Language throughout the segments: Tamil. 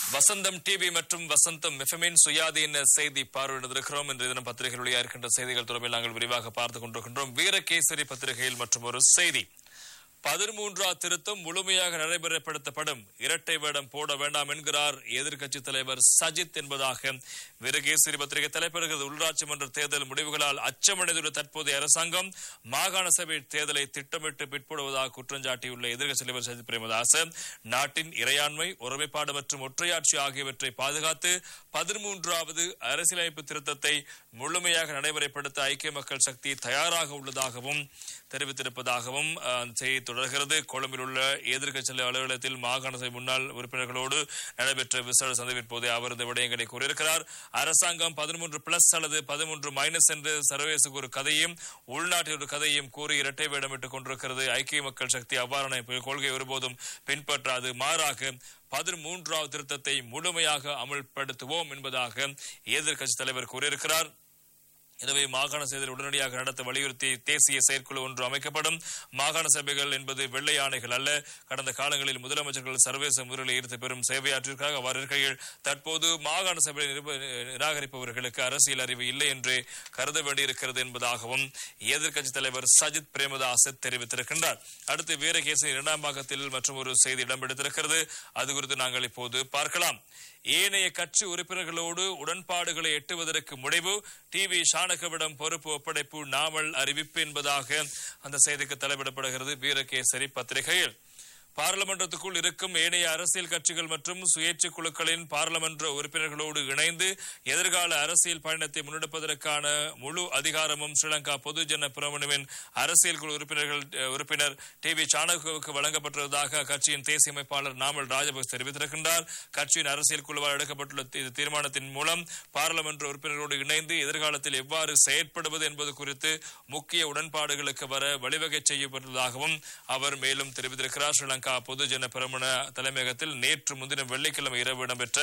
வசந்தம் டிவி மற்றும் வசந்தம் எஃப்எம்மின் சுயாதீன செய்தி பார்வையிட்டிருக்கிறோம். இன்றைய தினம் பத்திரிகையில் வெளியாகின்ற செய்திகள் தொடர்பில் நாங்கள் விரிவாக பார்த்துக் கொண்டிருக்கின்றோம். வீரகேசரி பத்திரிகையில் மற்றும் ஒரு செய்தி, 13ஆம் திருத்தம் முழுமையாக நடைமுறைப்படுத்தப்படும், இரட்டை வேடம் போட வேண்டாம் என்கிறார் எதிர்க்கட்சித் தலைவர் சஜித் என்பதாக வீரகேசரி பத்திரிகை தலைப்பெறுகிறது. உள்ளாட்சி மன்ற தேர்தல் முடிவுகளால் அச்சமடைந்துள்ள தற்போதைய அரசாங்கம் மாகாண சபை தேர்தலை திட்டமிட்டு பிற்படுவதாக குற்றஞ்சாட்டியுள்ள எதிர்க்கட்சித் தலைவர் சஜித் பிரேமதாச, நாட்டின் இறையாண்மை, ஒருமைப்பாடு மற்றும் ஒற்றையாட்சி ஆகியவற்றை பாதுகாத்து 13வது அரசியலமைப்பு திருத்தத்தை முழுமையாக நடைமுறைப்படுத்த ஐக்கிய மக்கள் சக்தி தயாராக உள்ளதாகவும் தெரிவித்திருப்பதாகவும் செய்தி தொடர்கிறது. கொழும்பில் உள்ள எதிர்க்கட்சி அலுவலகத்தில் மாகாண சபை முன்னாள் உறுப்பினர்களோடு நடைபெற்ற விசேட சந்திப்பின் போது அவர் இந்த விடயங்களை கூறியிருக்கிறார். அரசாங்கம் 13+ அல்லது 13- என்று சர்வதேச ஒரு கதையும் உள்நாட்டில் ஒரு கதையும் கூறி இரட்டை வேடமிட்டுக் கொண்டிருக்கிறது. ஐக்கிய மக்கள் சக்தி அவ்வாறான கொள்கை ஒருபோதும் பின்பற்றாது. மாறாக 13வது திருத்தத்தை முழுமையாக அமல்படுத்துவோம் என்பதாக எதிர்க்கட்சித் தலைவர் கூறியிருக்கிறார். எனவே மாகாண சபையை உடனடியாக நடத்த வலியுறுத்தி தேசிய செயற்குழு ஒன்று அமைக்கப்படும். மாகாண சபைகள் என்பது வெள்ளை ஆணைகள் அல்ல. கடந்த காலங்களில் முதலமைச்சர்கள் சர்வதேச முறையில் ஈர்த்து பெறும் சேவையாற்றிற்காக அவர் இருக்கையில் தற்போது மாகாண சபையை நிராகரிப்பவர்களுக்கு அரசியல் அறிவு இல்லை என்று கருத வேண்டியிருக்கிறது என்பதாகவும் எதிர்க்கட்சித் தலைவர் சஜித் பிரேமதாச தெரிவித்திருக்கின்றார். அடுத்து வீரகேசரி 2ஆம் பாகத்தில் மற்றும் ஒரு செய்தி இடம்பெடுத்திருக்கிறது. அது குறித்து நாங்கள் இப்போது பார்க்கலாம். ஏனைய கட்சி உறுப்பினர்களோடு உடன்பாடுகளை எட்டுவதற்கு முடிவு, டிவி ஷானகவிடம் பொறுப்பு ஒப்படைப்பு, நாவல் அறிவிப்பு என்பதாக அந்த செய்திக்கு தலைப்பிடப்படுகிறது வீரகேசரி பத்திரிகையில். பாராளுமன்றத்துக்குள் இருக்கும் ஏனைய அரசியல் கட்சிகள் மற்றும் சுயேட்சை குழுக்களின் பாராளுமன்ற உறுப்பினர்களோடு இணைந்து எதிர்கால அரசியல் பயணத்தை முன்னெடுப்பதற்கான முழு அதிகாரமும் ஸ்ரீலங்கா பொதுஜன பிரமுனவின் அரசியல் குழு உறுப்பினர் டிவி சாணகுவுக்கு வழங்கப்பட்டுள்ளதாக கட்சியின் தேசிய அமைப்பாளர் நாமல் ராஜபக்ச தெரிவித்திருக்கின்றார். கட்சியின் அரசியல் குழுவால் எடுக்கப்பட்டுள்ள தீர்மானத்தின் மூலம் பாராளுமன்ற உறுப்பினர்களோடு இணைந்து எதிர்காலத்தில் எவ்வாறு செயற்படுவது என்பது குறித்து முக்கிய உடன்பாடுகளுக்கு வர வழிவகை செய்யப்பட்டுள்ளதாகவும் அவர் மேலும் தெரிவித்திருக்கிறார். ஸ்ரீலங்கா பொதுஜன பிரமுன தலைமையகத்தில் நேற்று முன்தினம் வெள்ளிக்கிழமை இரவு இடம்பெற்ற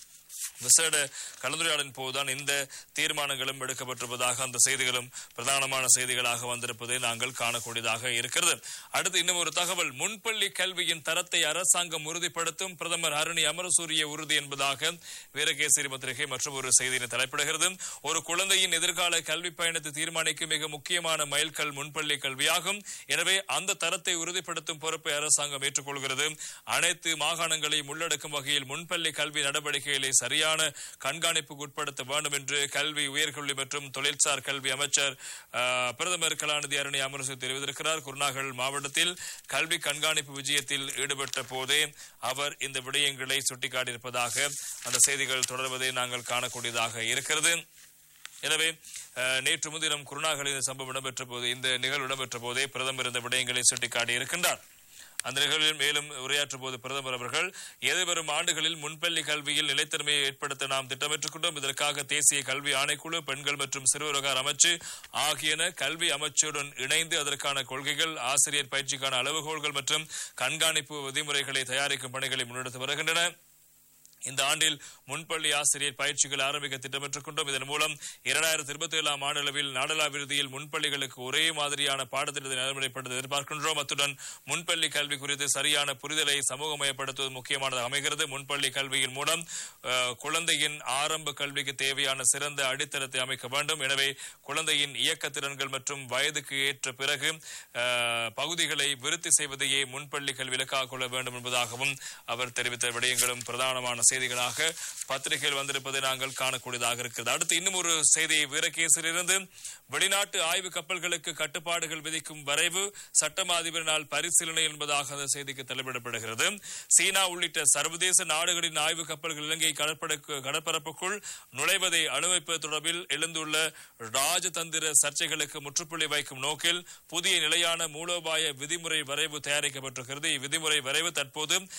விசேட கலந்துரையாடலின் போதுதான் இந்த தீர்மானங்களும் எடுக்கப்பட்டிருப்பதாக அந்த செய்திகளும் பிரதானமான செய்திகளாக வந்திருப்பதை நாங்கள் காணக்கூடியதாக இருக்கிறது. அடுத்து இன்னும் ஒரு தகவல், முன்பள்ளி கல்வியின் தரத்தை அரசாங்கம் உறுதிப்படுத்தும், பிரதமர் ஹரணி அமரசூரிய உறுதி என்பதாக வீரகேசரி பத்திரிகை மற்றும் ஒரு செய்தியை தலைப்பிடுகிறது. ஒரு குழந்தையின் எதிர்கால கல்வி பயணத்தை தீர்மானிக்கும் மிக முக்கியமான மைல்கல் முன்பள்ளி கல்வியாகும். எனவே அந்த தரத்தை உறுதிப்படுத்தும் பொறுப்பை அரசாங்கம் ஏற்றுக்கொள்கிறது. அனைத்து மாகாணங்களையும் உள்ளடக்கும் வகையில் முன்பள்ளி கல்வி நடவடிக்கைகளை சரியான கண்காணிப்புக்கு உட்படுத்த வேண்டும் என்று கல்வி, உயர்கல்வி மற்றும் தொழிற்சார் கல்வி அமைச்சர் பிரதமர் கலாநிதி அருணி அமரசு தெரிவித்திருக்கிறார். குருநாகல் மாவட்டத்தில் கல்வி கண்காணிப்பு விஜயத்தில் ஈடுபட்ட போதே அவர் இந்த விடயங்களை சுட்டிக்காட்டியிருப்பதாக அந்த செய்திகள் தொடர்வதை நாங்கள் காணக்கூடியதாக இருக்கிறது. எனவே நேற்று முன்தினம் குருநாகலின் சம்பவம் இடம்பெற்ற போது, இந்த நிகழ்வு இடம்பெற்ற போதே பிரதமர் இந்த விடயங்களை சுட்டிக்காட்டியிருக்கின்றார். அந்த நிகழ்வில் மேலும் உரையாற்றும் போது பிரதமர் அவர்கள், எதிர்வரும் ஆண்டுகளில் முன்பள்ளி கல்வியில் நிலைத்தன்மையை ஏற்படுத்த நாம் திட்டமிட்டுக் கொண்டோம். இதற்காக தேசிய கல்வி ஆணைக்குழு, பெண்கள் மற்றும் சிறுவர் விவகார அமைச்சு ஆகியன கல்வி அமைச்சுடன் இணைந்து அதற்கான கொள்கைகள், ஆசிரியர் பயிற்சிக்கான அளவுகோல்கள் மற்றும் கண்காணிப்பு விதிமுறைகளை தயாரிக்கும் பணிகளை முன்னெடுத்து வருகின்றன. இந்த ஆண்டில் முன்பள்ளி ஆசிரியர் பயிற்சிகள் ஆரம்பிக்க திட்டமிட்டுக் கொண்டோம். இதன் மூலம் 2027ஆம் ஆண்டளவில் நாடளாவிறுதியில் முன்பள்ளிகளுக்கு ஒரே மாதிரியான பாடத்திட்டத்தை நடைமுறைப்படுத்த எதிர்பார்க்கின்றோம். அத்துடன் முன்பள்ளி கல்வி குறித்து சரியான புரிதலை சமூகமயப்படுத்துவது முக்கியமானதாக அமைகிறது. முன்பள்ளி கல்வியின் மூலம் குழந்தையின் ஆரம்ப கல்விக்கு தேவையான சிறந்த அடித்தளத்தை அமைக்க வேண்டும். எனவே குழந்தையின் இயக்க திறன்கள் மற்றும் வயதுக்கு ஏற்ற பிறகு பகுதிகளை விருத்தி செய்வதையே முன்பள்ளி கல்வி இலக்காக கொள்ள வேண்டும் என்பதாகவும் அவர் தெரிவித்த விடயங்களும் பிரதானமான செய்திகளாக பத்திரிகையில் வந்திருப்பதை நாங்கள் காணக்கூடியதாக இருக்கிறது. அடுத்து இன்னும் ஒரு செய்தி வீரகேசரியிலிருந்து, வெளிநாட்டு ஆய்வு கப்பல்களுக்கு கட்டுப்பாடுகள் விதிக்கும் வரைவு சட்டமா அதிபரினால் பரிசீலனை என்பதாக அந்த செய்திக்கு தலைப்பிடப்படுகிறது. சீனா உள்ளிட்ட சர்வதேச நாடுகளின் ஆய்வு கப்பல்கள் இலங்கை கடற்பரப்புக்குள் நுழைவதை அனுமதிப்பது தொடர்பில் எழுந்துள்ள ராஜதந்திர சர்ச்சைகளுக்கு முற்றுப்புள்ளி வைக்கும் நோக்கில் புதிய நிலையான மூலோபாய விதிமுறை வரைவு தயாரிக்கப்பட்டிருக்கிறது. இவ்விதிமுறை வரைவு தற்போது